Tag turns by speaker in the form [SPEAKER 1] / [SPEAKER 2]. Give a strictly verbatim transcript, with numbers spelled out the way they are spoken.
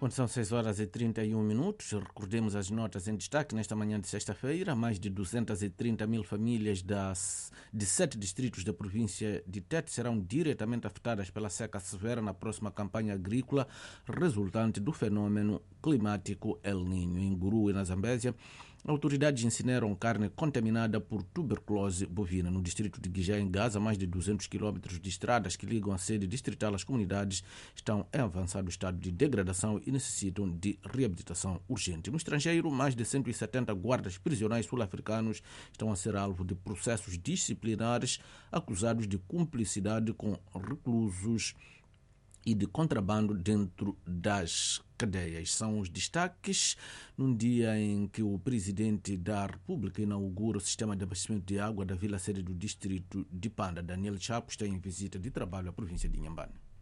[SPEAKER 1] Quando são seis horas e trinta e um minutos, recordemos as notas em destaque nesta manhã de sexta-feira. Mais de duzentas e trinta mil famílias das, de sete distritos da província de Tete serão diretamente afetadas pela seca severa na próxima campanha agrícola resultante do fenômeno climático El Niño. Em Guru e na Zambésia, autoridades incineram carne contaminada por tuberculose bovina. No distrito de Guijé, em Gaza, mais de duzentos quilômetros de estradas que ligam a sede distrital às comunidades estão em avançado estado de degradação e necessitam de reabilitação urgente. No estrangeiro, mais de cento e setenta guardas prisionais sul-africanos estão a ser alvo de processos disciplinares acusados de cumplicidade com reclusos e de contrabando dentro das cadeias. São os destaques num dia em que o presidente da República inaugura o sistema de abastecimento de água da vila sede do distrito de Panda. Daniel Chapo está em visita de trabalho à província de Inhambane.